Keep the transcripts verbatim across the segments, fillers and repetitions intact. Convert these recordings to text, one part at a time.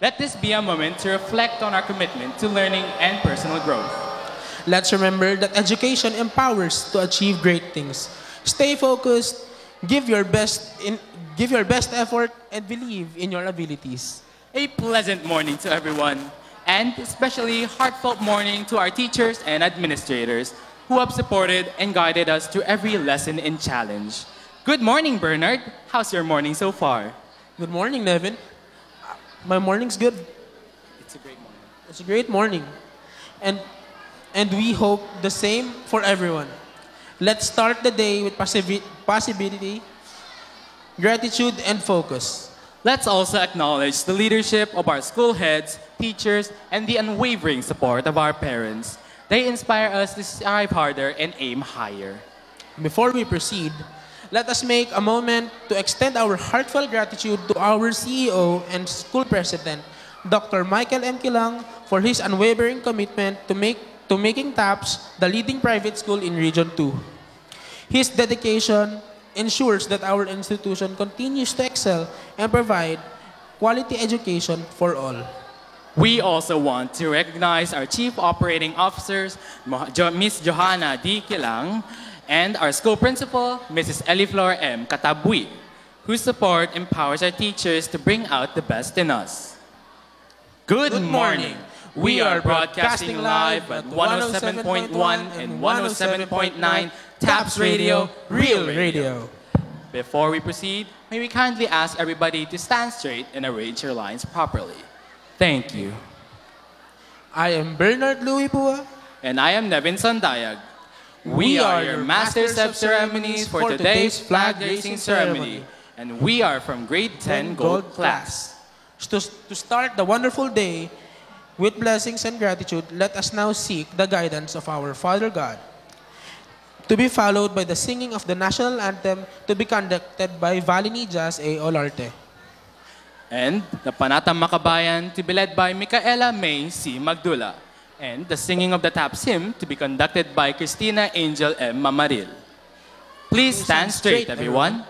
Let this be a moment to reflect on our commitment to learning and personal growth. Let's remember that education empowers to achieve great things. Stay focused, give your best in, give your best effort, and believe in your abilities. A pleasant morning to everyone, and especially heartfelt morning to our teachers and administrators who have supported and guided us through every lesson and challenge. Good morning, Bernard. How's your morning so far? Good morning, Nevin. My morning's good. It's a great morning. It's a great morning. And and we hope the same for everyone. Let's start the day with possi- possibility, gratitude, and focus. Let's also acknowledge the leadership of our school heads, teachers, and the unwavering support of our parents. They inspire us to strive harder and aim higher. Before we proceed, let us make a moment to extend our heartfelt gratitude to our C E O and school president, Doctor Michael M. Kilang, for his unwavering commitment to make to making TAPS the leading private school in Region two. His dedication ensures that our institution continues to excel and provide quality education for all. We also want to recognize our Chief Operating Officers, Mo- Jo- Miss Johanna D. Kilang, and our school principal, Missus Eliflor M. Katabui, whose support empowers our teachers to bring out the best in us. Good, Good morning. morning. We are broadcasting live at one oh seven point one and one oh seven point nine TAPS Radio, Real Radio. Before we proceed, may we kindly ask everybody to stand straight and arrange your lines properly. Thank you. I am Bernard Louis Pua. And I am Nevin Sandayag. We are your Masters of Ceremonies for today's flag raising ceremony. And we are from grade ten Gold class. To, to start the wonderful day with blessings and gratitude, let us now seek the guidance of our Father God. To be followed by the singing of the national anthem to be conducted by Valini Jazz A. Olarte. And the Panatang Makabayan to be led by Micaela May C. Magdula. And the singing of the TAPS hymn to be conducted by Christina Angel M. Mamaril. Please stand straight, everyone.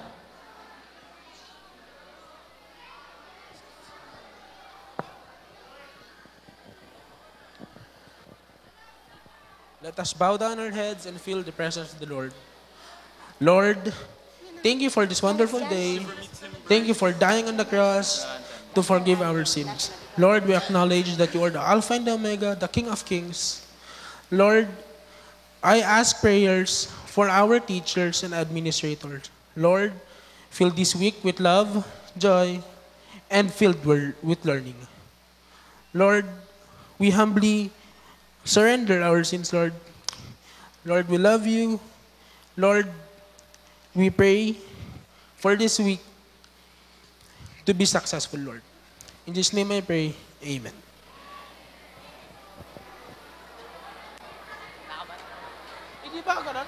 Let us bow down our heads and feel the presence of the Lord. Lord, thank you for this wonderful day. Thank you for dying on the cross to forgive our sins. Lord, we acknowledge that you are the Alpha and the Omega, the King of Kings. Lord, I ask prayers for our teachers and administrators. Lord, fill this week with love, joy, and filled wor- with learning. Lord, we humbly surrender our sins, Lord. Lord, we love you. Lord, we pray for this week to be successful, Lord. In Jesus' name I pray, amen. Hindi ba ako